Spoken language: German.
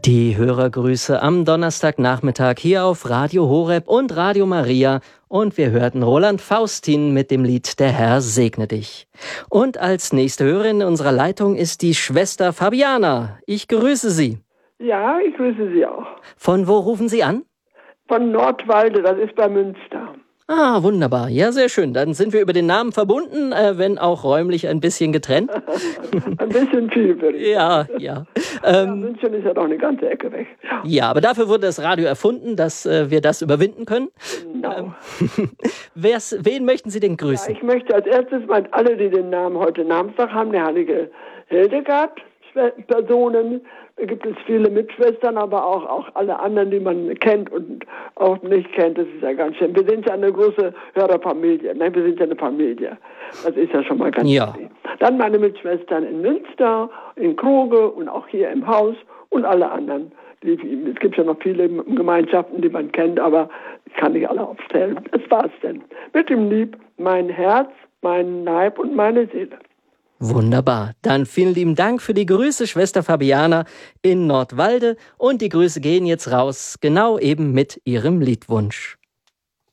Die Hörergrüße am Donnerstagnachmittag hier auf Radio Horeb und Radio Maria. Und wir hörten Roland Faustin mit dem Lied Der Herr segne dich. Und als nächste Hörerin in unserer Leitung ist die Schwester Fabiana. Ich grüße Sie. Ja, ich grüße Sie auch. Von wo rufen Sie an? Von Nordwalde, das ist bei Münster. Ah, wunderbar. Ja, sehr schön. Dann sind wir über den Namen verbunden, wenn auch räumlich ein bisschen getrennt. Ein bisschen viel, würde ich Ja. München ist ja doch eine ganze Ecke weg. Ja, aber dafür wurde das Radio erfunden, dass wir das überwinden können. Genau. Wen möchten Sie denn grüßen? Ja, ich möchte als erstes mal alle, die den Namen heute Namenstag haben, der heilige Hildegard, Personen. Da gibt es viele Mitschwestern, aber auch alle anderen, die man kennt und auch nicht kennt. Das ist ja ganz schön. Wir sind ja eine große Hörerfamilie. Nein, wir sind ja eine Familie. Das ist ja schon mal ganz schön. Dann meine Mitschwestern in Münster, in Kroge und auch hier im Haus und alle anderen. Es gibt ja noch viele Gemeinschaften, die man kennt, aber ich kann nicht alle aufzählen. Das war's denn. Mit dem Lieb, mein Herz, mein Leib und meine Seele. Wunderbar. Dann vielen lieben Dank für die Grüße, Schwester Fabiana in Nordwalde. Und die Grüße gehen jetzt raus, genau eben mit Ihrem Liedwunsch.